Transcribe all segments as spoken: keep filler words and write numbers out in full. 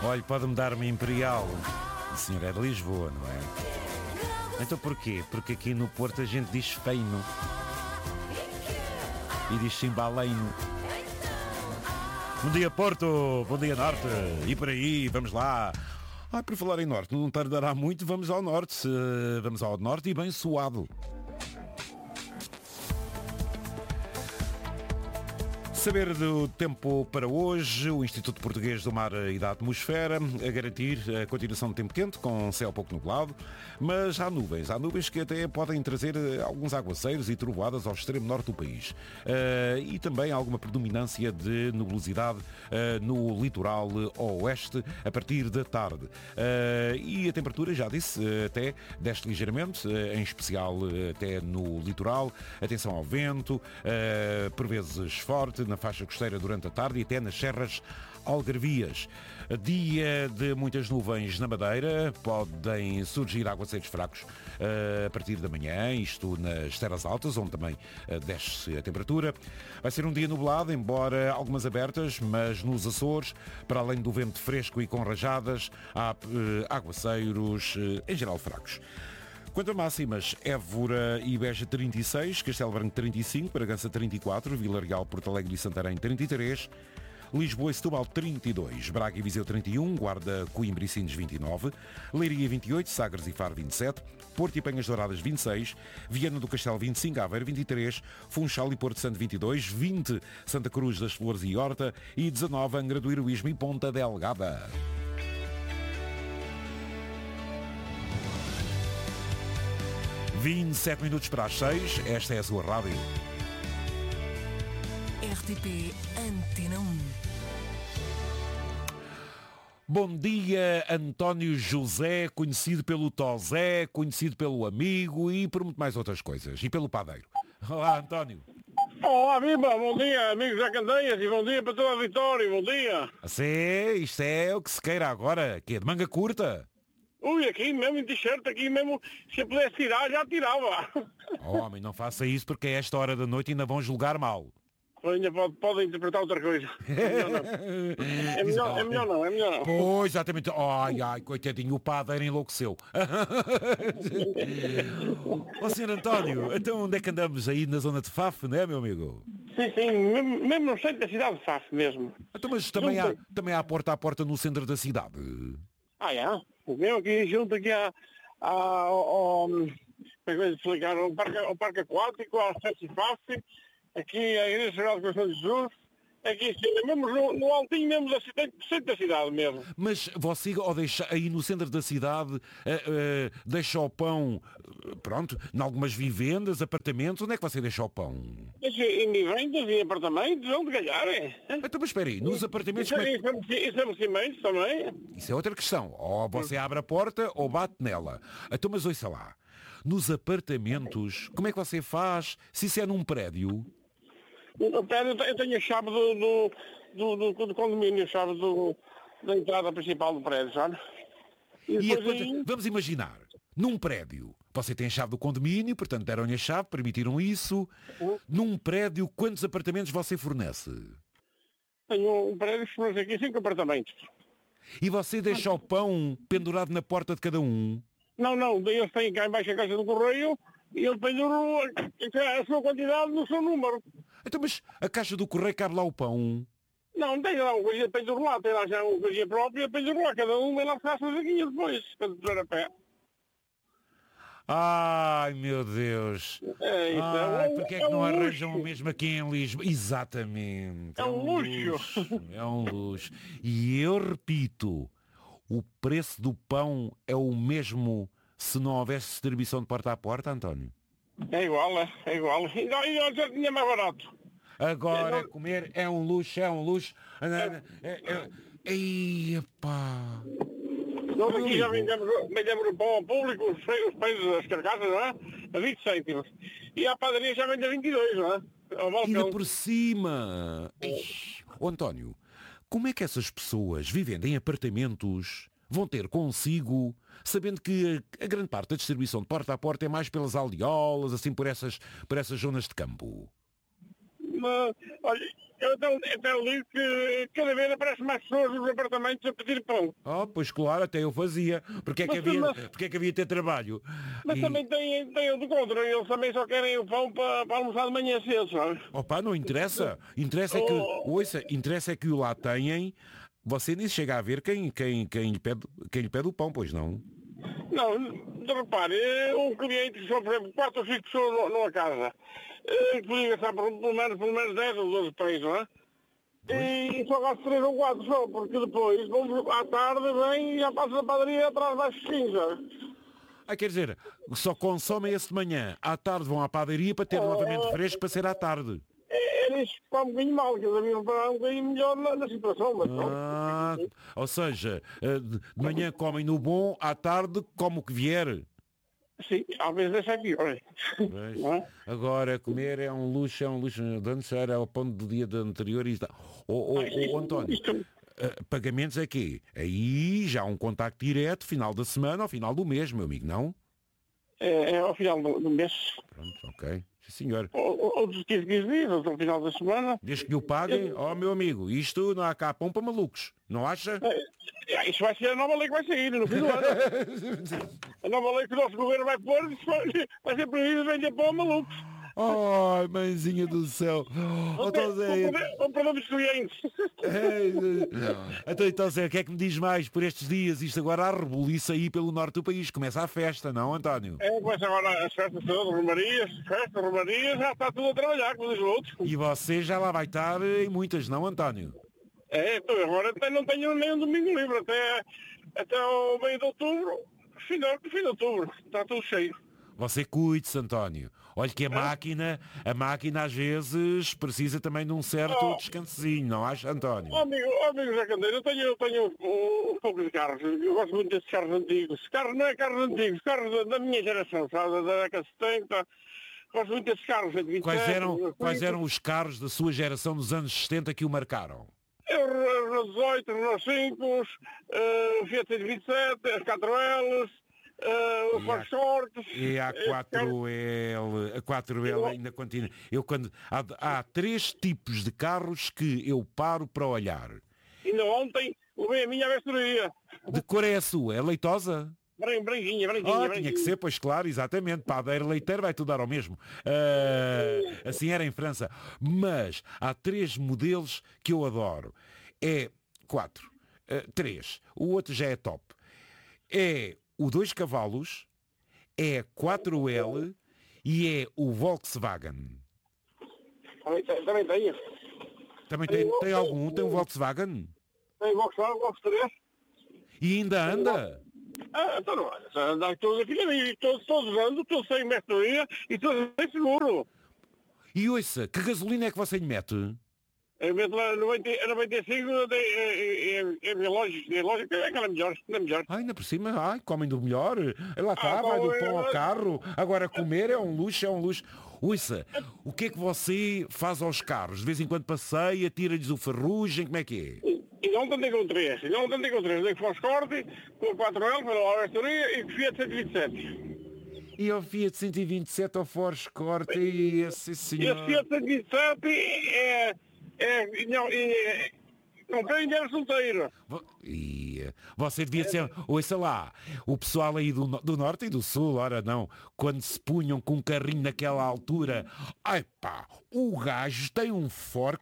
Olha, pode-me dar uma Imperial. O senhor é de Lisboa, não é? Então porquê? Porque aqui no Porto a gente diz feino. E diz chimbaleino. Bom dia Porto, bom dia Norte. E por aí, vamos lá. Ah, por falar em Norte, não tardará muito, vamos ao Norte. Vamos ao Norte e bem suado. Saber do tempo para hoje, o Instituto Português do Mar e da Atmosfera a garantir a continuação de tempo quente, com céu pouco nublado, mas há nuvens, há nuvens que até podem trazer alguns aguaceiros e trovoadas ao extremo norte do país. Uh, e também alguma predominância de nubosidade uh, no litoral oeste a partir da tarde. Uh, e a temperatura, já disse, uh, até desce ligeiramente, uh, em especial uh, até no litoral. Atenção ao vento, uh, por vezes forte, na faixa costeira durante a tarde e até nas serras algarvias. Dia de muitas nuvens na Madeira, podem surgir aguaceiros fracos uh, a partir da manhã, isto nas terras altas, onde também uh, desce a temperatura. Vai ser um dia nublado, embora algumas abertas, mas nos Açores, para além do vento fresco e com rajadas, há uh, aguaceiros uh, em geral fracos. Quanto a máximas, Évora e Beja trinta e seis, Castelo Branco trinta e cinco, Bragança trinta e quatro, Vila Real, Porto Alegre e Santarém trinta e três, Lisboa e Setúbal trinta e dois, Braga e Viseu trinta e um, Guarda, Coimbra e Sines vinte e nove, Leiria vinte e oito, Sagres e Faro vinte e sete, Porto e Penhas Douradas vinte e seis, Viana do Castelo vinte e cinco, Aveiro vinte e três, Funchal e Porto Santo vinte e dois, vinte Santa Cruz das Flores e Horta e dezanove Angra do Heroísmo e Ponta Delgada. vinte e sete minutos para as seis, esta é a sua rádio. R T P Antena um. Bom dia, António José, conhecido pelo Tozé, conhecido pelo amigo e por muito mais outras coisas. E pelo padeiro. Olá, António. Olá, viva, bom dia, amigos da Candeias, e bom dia para toda a Vitória, bom dia. Sim, isto é o que se queira agora, que é de manga curta. Ui, aqui mesmo em t-shirt, aqui mesmo, se eu pudesse tirar, já tirava. Oh, homem, não faça isso porque a esta hora da noite ainda vão julgar mal. Ainda pode, pode interpretar outra coisa. É melhor não. É melhor, é melhor não, é melhor não. Pois, exatamente. Ai, ai, coitadinho, o padeiro enlouqueceu. Ó, senhor António, então onde é que andamos aí na zona de Faf, não é, meu amigo? Sim, sim, mesmo, mesmo no centro da cidade de Faf mesmo. Então, mas também há, também há porta a porta no centro da cidade. Ah, é? Mesmo aqui junto aqui à, à, ao, como é que eu vou explicar, ao parque, ao parque aquático, ao Sete Faf, aqui a Igreja Sagrada Coração de Jesus, aqui mesmo no, no altinho mesmo da cidade, centro da cidade mesmo. Mas você, ao deixar aí no centro da cidade, uh, uh, deixa o pão, uh, pronto, em algumas vivendas, apartamentos, onde é que você deixa o pão? Deixa em vivendas e apartamentos, onde calhar, é? Então, mas espera aí, nos apartamentos... Isso, como é isso, que... isso, estabelecimentos também. Isso é outra questão. Ou você abre a porta ou bate nela. Então, mas ouça lá, nos apartamentos, como é que você faz se isso é num prédio? No prédio eu tenho a chave do, do, do, do, do condomínio, a chave do, da entrada principal do prédio, sabe? E E a depois quanta- aí, Vamos imaginar, num prédio, você tem a chave do condomínio, portanto deram-lhe a chave, permitiram isso. Uhum. Num prédio, quantos apartamentos você fornece? tenho um prédio que fornece aqui cinco apartamentos. E você deixa o pão pendurado na porta de cada um? Não, não, eles têm cá embaixo a caixa do correio e ele pendurou a sua quantidade no seu número. Então, mas a caixa do correio cabe lá o pão? Não, não tem lá uma coisinha de penduro lá, tem lá já uma coisinha própria, penduro lá, cada um vai lá buscar a sua saquinha depois, para pôr a pé. Ai, meu Deus. É isso, Ai, é um, porque é é que não um arranjam luxo. o mesmo aqui em Lisboa? Exatamente. É um luxo. É um luxo. E eu repito, o preço do pão é o mesmo se não houvesse distribuição de porta a porta, António? É igual, é, é igual. E não, e não, já tinha mais barato. Agora comer é um luxo, é um luxo. É, é, é... Ei, pá. Nós aqui já vendemos, vendemos o pão ao público, os pe- os pães das carcaças, não é? A vinte cêntimos. E a padaria já vende a vinte e dois, não é? Ao Ainda balcão. por cima. Ei, ô, António, como é que essas pessoas vivendo em apartamentos vão ter consigo, sabendo que a, a grande parte da distribuição de porta a porta é mais pelas aldeolas, assim por essas, por essas zonas de campo? Mas, olha, eu até, até li que cada vez aparecem mais pessoas nos apartamentos a pedir pão. Oh, pois claro, até eu fazia. Porque é que Mas, havia, mas- porque é que havia de ter trabalho? Mas E, também tem, tem o de contra, eles também só querem o pão para, para almoçar de manhã cedo, sabe? opa, não interessa. Interessa é que, Oh. ouça, interessa é que o lá têm. Você nem chega a ver quem, quem, quem, lhe pede, quem lhe pede o pão, pois não? Não, de repare, é um cliente que só, por exemplo, quatro ou cinco pessoas nu- numa casa, eh, que podia gastar por- pelo menos, pelo menos dez ou doze pães, não é? E só gasto três ou quatro só, porque depois, vamos, à tarde, vem e já passa da padaria atrás das quinze. Ah, quer dizer, só consomem esse de manhã. À tarde vão à padaria para ter novamente fresco para ser à tarde. É, é nisso que está um bocadinho mal, que eles deviam parar um bocadinho melhor na, na situação, mas pronto. Ah, ou seja, eh, de de manhã comem no bom, à tarde como o que vier. Sim, às vezes essa é pior. Pois. Não é? Agora, comer é um luxo, é um luxo. De antes era o pão do dia anterior e está. Ô, ô, ô, António, Isto- eh, pagamentos é quê? Aí já há um contacto direto, final da semana ou final do mês, meu amigo, não? É, é ao final do, do mês, Pronto, ok. Sim, senhor. ou, ou- outros quinze, quinze dias, outro ao final da semana. Desde que lhe o paguem, ó meu amigo, isto não há cá pão para malucos, não acha? É, isso vai ser a nova lei que vai sair no fim do ano. A nova lei que o nosso governo vai pôr, isso vai, vai ser proibido vender pão a malucos. Ai, mãezinha do céu. Oh, então, Zé, Vão perder os clientes. é, então, então, Zé, o que é que me diz mais por estes dias? Isto agora há rebuliço aí pelo norte do país. Começa a festa, não, António? É, começa agora as festas todas, romarias, festas, romarias, já está tudo a trabalhar, como diz o outro. E você já lá vai estar em muitas, não, António? É, então, agora até não tenho nem um domingo livre, até, até ao meio de outubro, final, fim de outubro, está tudo cheio. Você cuide-se, António. Olha que a máquina, a máquina às vezes precisa também de um certo Oh. descansozinho, não acha, António? Ó amigo, ó amigo Zé Candeiro, eu tenho, eu tenho um, um pouco de carros, eu gosto muito desses carros antigos. Carros não é carros antigos, carros da, da minha geração, sabe, da década de setenta. Gosto muito desses carros, cento e vinte e Quais sete, eram, quais cinquenta. eram os carros da sua geração dos anos sessenta que o marcaram? É o Renault dezoito, Renault cinco, uh, o Fiat cento e vinte e sete, as quatro L's, uh, o E Ford a- Short. E a quatro L, a quatro L ainda continua. Eu quando há, há três tipos de carros que eu paro para olhar. Ainda ontem levei a minha avestoria. De cor é a sua? É leitosa? Bran- Branquinha, branquinha, Ah, branquinha. tinha que ser, pois claro, exatamente. Padeiro leiteiro vai tudo dar ao mesmo. Ah, assim era em França. Mas há três modelos que eu adoro. É quatro. Ah, três. O outro já é top. É o dois cavalos, é a quatro L e é o Volkswagen. Também, tem- também tenho. Também tem, tem algum? Tem um Volkswagen? Tem Volkswagen, Vox três. E ainda anda? Ah, então não, andar todos aqui na minha, todos, todos ando, todos sem mercadoria e todos sem seguro. E ouça, que gasolina é que você lhe mete? Eu meto lá noventa, noventa e cinco, é, é, é, é lógico, é lógico, é aquela melhor, é melhor. Ai, ainda por cima, ai, comem do melhor. Lá está, Ah, vai do bom, pão ao é- carro. Agora comer é um luxo, é um luxo. Ouça, o que é que você faz aos carros? De vez em quando passeia, tira-lhes o ferrugem, como é que é? E e não tentei com três, e não tentei com três, nem com Ford Corte, com quatro L, pela Avestoria e com Fiat cento e vinte e sete. E ao Fiat cento e vinte e sete ao Ford Escort, e esse E senhor... esse Fiat cento e vinte e sete é, é, não, é, comprei em era solteiro. Vo- Ia, você devia ser, ouça lá, o pessoal aí do, no- do norte e do sul, ora não, quando se punham com um carrinho naquela altura, ai pá, o gajo tem um Ford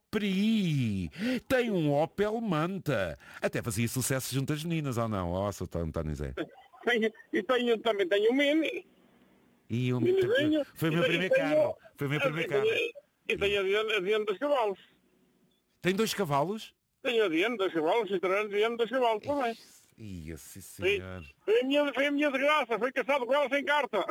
Capri, tem um Opel Manta, até fazia sucesso junto às meninas, ou não, ó, seu António Zé. Tenho, e tenho, também tenho um Mini. E o Minizinho, foi o meu e primeiro tenho- carro, foi o meu primeiro carro. E tenho adiante, adiante dos cavalos. Tem dois cavalos? Tenho adiante dos cavalos, Citroën adiante dos cavalos também. Ia, sim senhor. Foi a minha, foi a minha desgraça, foi caçado com ela sem carta.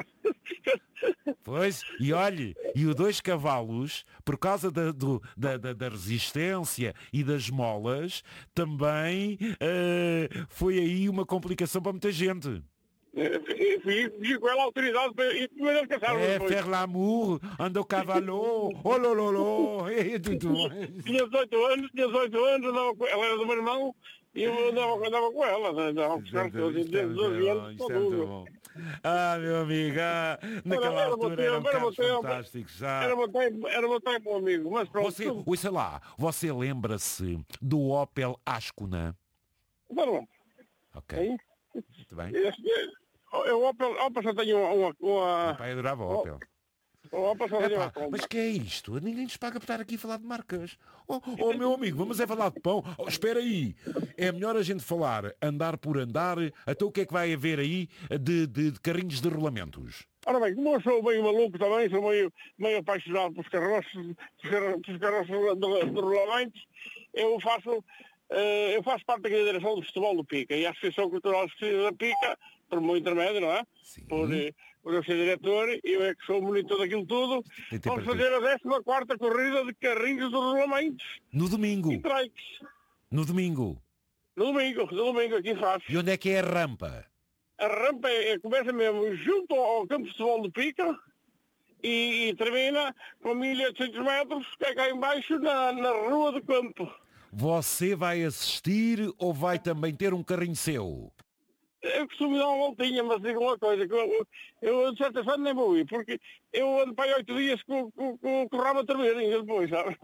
Pois, e olhe, e o dois cavalos, por causa da, do- da, da- da resistência e das molas, também eh, foi aí uma complicação para muita gente. E fui, fui com ela a autoridade para e depois eles caçaram É, depois. faire l'amour, anda o cavalo, oh lololô, e tudo. Tinha dezoito anos, tinha dezoito anos, andava com- ela era do meu irmão, E eu andava, andava com ela, andava a buscar coisas desde doze anos para tudo. Ah, meu amigo, ah, naquela Era- era altura bom eram tempo, era bom carros tempo. fantásticos. Já. Era meu tempo, era meu tempo, meu amigo, mas pronto. Você, oi, sei lá, você lembra-se do Opel Ascona? Não, Ok, não. muito bem. Eu, Opel, Opel só tenho uma... uma, Meu uma pai adorava o Opel. o Opel só tenho uma Epá, compra. mas que é isto? Ninguém nos paga por estar aqui a falar de marcas. Oh, oh, meu amigo, vamos é falar de pão. Oh, espera aí. É melhor a gente falar andar por andar. Até o que é que vai haver aí de, de, de carrinhos de rolamentos? Ora bem, como eu sou meio maluco também, sou meio, meio apaixonado pelos carroços, pelos carroços de, de rolamentos, eu faço, eh, eu faço parte da direção do Futebol do Pica e a Associação Cultural da Pica, por meu intermédio, não é? Sim. Por, eh, por eu ser diretor, eu é que sou o monitor daquilo tudo. Tem tempo Vamos para fazer a décima quarta corrida de carrinhos de rolamentos No domingo. e trikes. No domingo. No domingo, no domingo aqui faço. E onde é que é a rampa? A rampa é, é- começa mesmo junto ao campo de futebol do Pica e, e termina com mil e oitocentos metros, que é cá embaixo na, na rua do campo. Você vai assistir ou vai também ter um carrinho seu? Eu costumo dar uma voltinha, mas digo uma coisa, que eu, eu, eu de certa forma nem vou ir, porque eu ando para aí oito dias com, com, com, com o ramo a tremer ainda depois, sabe?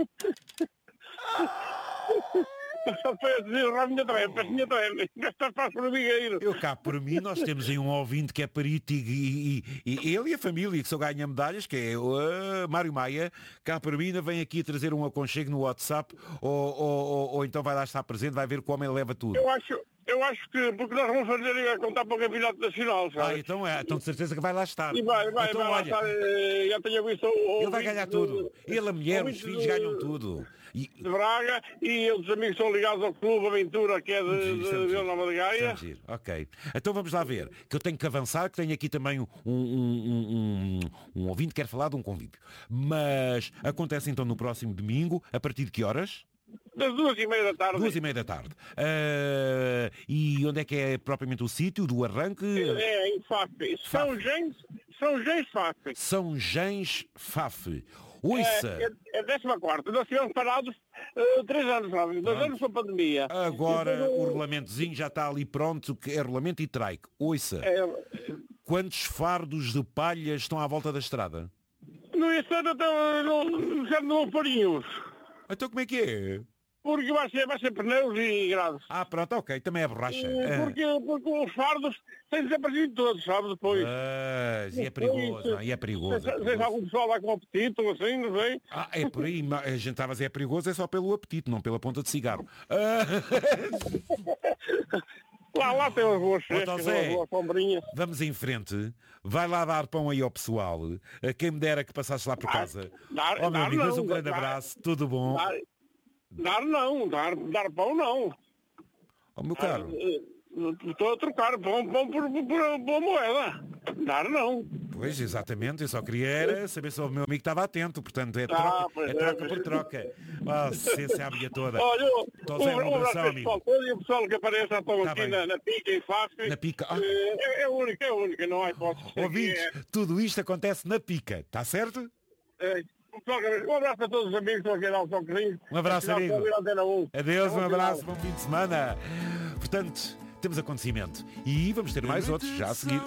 Só para dizer o ramo me treme, me treme, gastar para o formigueiro. Eu cá por mim, nós temos aí um ouvinte que é perito e, e, e ele e a família que só ganha medalhas, que é o uh, Mário Maia, cá por mim ainda vem aqui trazer um aconchego no WhatsApp ou, ou, ou, ou então vai lá estar presente, vai ver como ele leva tudo. Eu acho, eu acho que, porque nós vamos fazer é contar para o campeonato nacional, Ah, sabe? então é, então de certeza que vai lá estar. E vai, vai, então, vai lá olha, estar, eh, já tenho visto o ele vai ganhar tudo. Ele, a mulher, os ouvintes filhos de- ganham tudo. E, de Braga e os amigos são ligados ao Clube Aventura, que é de, Giro, de, sempre de giro. Vila Nova de Gaia. Sempre giro. Ok. Então vamos lá ver. Que eu tenho que avançar, que tenho aqui também um, um, um, um, um ouvinte que quer falar de um convívio. Mas acontece então no próximo domingo, a partir de que horas? Das duas e meia da tarde. Duas e meia da tarde. Ah, e onde é que é propriamente o sítio do arranque? É, em Fafe. São Gens, São Gens Fafe. São Gens Faf. Ouça, É, é, é décima quarta. Nós tivemos parados uh, três anos, sabe? Dois anos com a pandemia. agora Então, o regulamentozinho já está ali pronto, que é regulamento e trike. Ouça, É, quantos fardos de palha estão à volta da estrada? no instante até não, já não farinhos. Então como é que é? Porque vai ser, vai ser pneus e grados. Ah, pronto, ok, também é borracha. Eh, Ah. Porque, porque os fardos têm desaparecido todos, sabe? Depois. Mas, e é perigoso, não, e é perigoso. é Se, se perigoso. algum pessoal vai com apetite ou assim, não sei. Ah, é por aí, mas a gente estava a dizer é perigoso, é só pelo apetite, não pela ponta de cigarro. Ah, Lá, lá tem umas boas Então, frescas, Zé, umas boas sombrinhas. vamos em frente, vai lá dar pão aí ao pessoal, a quem me dera que passasse lá por casa. dar- Oh, meu dar amigo, mas não, um grande dar- abraço, tudo bom? Dar, dar não, dar, dar pão não. Oh, meu caro, Eh, Estou a trocar pão, pão por, por, por, por moeda. Dar não. pois, exatamente, eu só queria era saber se o meu amigo estava atento, portanto é Ah, troca, pois é é, troca pois por é. troca. Ah, ciência à minha toda. Olha, um, Então, Zé, um um abraço abração, ao amigo. pessoal todo e o pessoal que aparece já estão Tá aqui bem. na, na pica e fácil. Na pica. Ah. É, é a única, é a única, não há hipótese. Ouvintes, É, tudo isto acontece na pica, está certo? é, o pessoal que aparece. Um abraço a todos os amigos que estão aqui a dar um toquezinho. Um abraço, Afinal, amigo. estão a ouvir a Antena um. Adeus, É um bom abraço, sinal. bom fim de semana. Portanto, temos acontecimento. E vamos ter mais outros já a seguir.